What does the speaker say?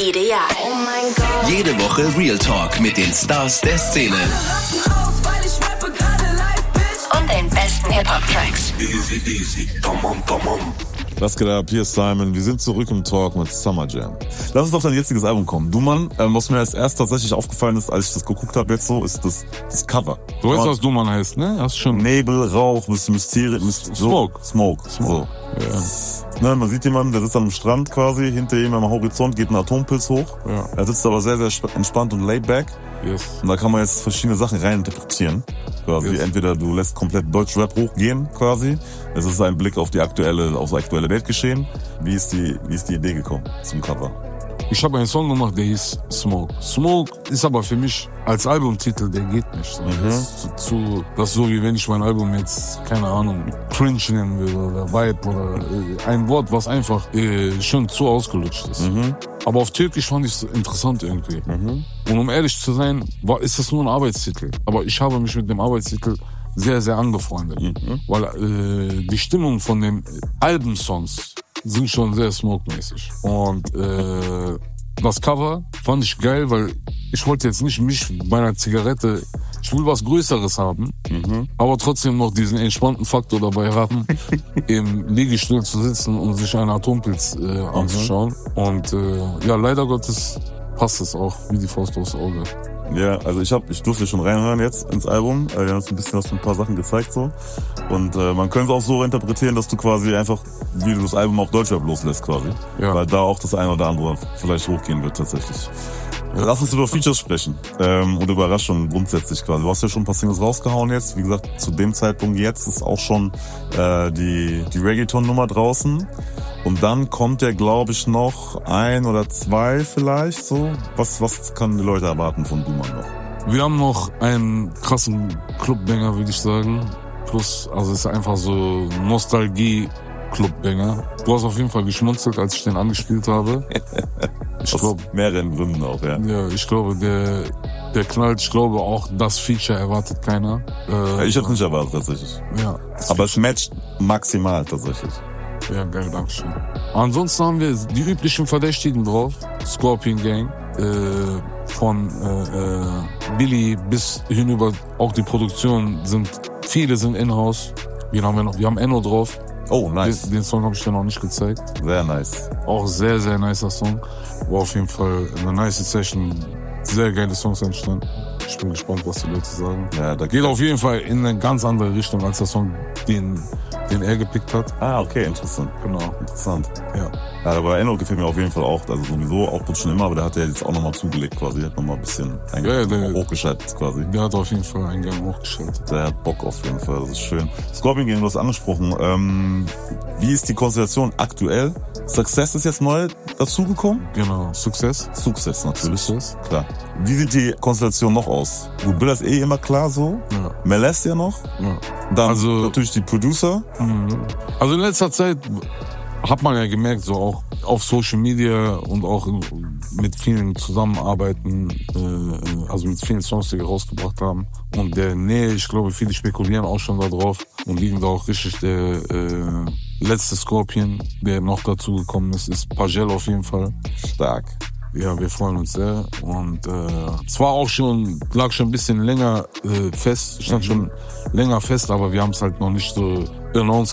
Ideal. Oh mein Gott. Jede Woche Real Talk mit den Stars der Szene. Und den besten Hip-Hop-Tracks. Easy, come on. Was geht ab? Hier ist Simon. Wir sind zurück im Talk mit Summer Jam. Lass uns auf dein jetziges Album kommen. Du Mann, was mir als erst tatsächlich aufgefallen ist, als ich das geguckt habe jetzt so, ist das Cover. Du weißt, was Du Mann heißt, ne? Hast schon. Nebel, Rauch, bisschen Mysterium, Smoke. So. Ja. Ne, man sieht jemanden, der sitzt am Strand quasi, hinter ihm am Horizont geht ein Atompilz hoch. Ja. Er sitzt aber sehr, sehr entspannt und laid back. Yes. Und da kann man jetzt verschiedene Sachen reininterpretieren. Quasi. Yes. Entweder du lässt komplett Deutschrap hochgehen, quasi. Es ist ein Blick auf aufs aktuelle Weltgeschehen. Wie ist die Idee gekommen zum Cover? Ich habe einen Song gemacht, der hieß Smoke. Smoke ist aber für mich als Albumtitel, der geht nicht. So. Das ist so, wie wenn ich mein Album jetzt, keine Ahnung, Cringe nennen will oder Vibe oder ein Wort, was einfach schon zu ausgelutscht ist. Aber auf Türkisch fand ich es interessant irgendwie. Und um ehrlich zu sein, ist das nur ein Arbeitstitel. Aber ich habe mich mit dem Arbeitstitel sehr, sehr angefreundet. Weil die Stimmung von den Albumsongs sind schon sehr smoke-mäßig. Und das Cover fand ich geil, weil ich wollte jetzt nicht mich bei einer Zigarette, ich will was Größeres haben, aber trotzdem noch diesen entspannten Faktor dabei haben, im Liegestuhl zu sitzen und sich einen Atompilz anzuschauen. Und ja, leider Gottes passt es auch wie die Faust aufs Auge. Ja, also ich durfte schon reinhören jetzt ins Album. Wir haben uns ein bisschen ein paar Sachen gezeigt so. Und man könnte es auch so interpretieren, dass du quasi einfach, wie du das Album auf Deutschrap loslässt quasi. Ja. Weil da auch das eine oder andere vielleicht hochgehen wird tatsächlich. Lass uns über Features sprechen und Überraschungen grundsätzlich quasi. Du hast ja schon ein paar Singles rausgehauen jetzt. Wie gesagt, zu dem Zeitpunkt jetzt ist auch schon die Reggaeton-Nummer draußen. Und dann kommt ja, glaube ich, noch 1 oder 2 vielleicht so. Was können die Leute erwarten von Du Mann noch? Wir haben noch einen krassen Clubbanger, würde ich sagen. Plus, also es ist einfach so Nostalgie-Clubbanger. Du hast auf jeden Fall geschmunzelt, als ich den angespielt habe. Aus mehreren Gründen auch, ja. Ja, ich glaube, der knallt. Ich glaube auch, das Feature erwartet keiner. Ich hab's nicht erwartet, tatsächlich. Ja. Aber es matcht maximal, tatsächlich. Ja, geil, dankeschön. Ansonsten haben wir die üblichen Verdächtigen drauf. Scorpion Gang, von Billy bis hinüber, auch die Produktion viele sind in-house. Wir haben Enno drauf. Oh, nice. Den Song habe ich dir noch nicht gezeigt. Sehr nice. Auch sehr, sehr nicer Song. War auf jeden Fall eine nice Session. Sehr geile Songs entstanden. Ich bin gespannt, was die Leute sagen. Ja, geht auf jeden Fall in eine ganz andere Richtung als der Song, den er gepickt hat. Ah, okay, interessant. Genau. Interessant. Ja. Ja, aber Enno gefällt mir auf jeden Fall auch, also sowieso auch schon immer, aber der hat ja jetzt auch nochmal zugelegt quasi, hat nochmal ein bisschen hochgeschaltet quasi. Der hat auf jeden Fall einen Gang hochgeschaltet. Der hat Bock auf jeden Fall, das ist schön. Scorpion Gang, du hast angesprochen, wie ist die Konstellation aktuell? Success ist jetzt neu dazugekommen? Genau, Success natürlich. Success. Klar. Wie sieht die Konstellation noch aus? Gut, Billa ist immer klar so. Ja. Melest ja noch. Ja. Dann also, natürlich die Producer. Also in letzter Zeit hat man ja gemerkt, so auch auf Social Media und auch mit vielen Zusammenarbeiten, also mit vielen Songs, die wir rausgebracht haben. Und der Nähe, ich glaube, viele spekulieren auch schon da drauf und liegen da auch richtig. Der letzte Scorpion, der noch dazu gekommen ist Pagel auf jeden Fall. Stark. Ja, wir freuen uns sehr. Und es war auch lag schon ein bisschen länger fest, stand schon länger fest, aber wir haben es halt noch nicht so announced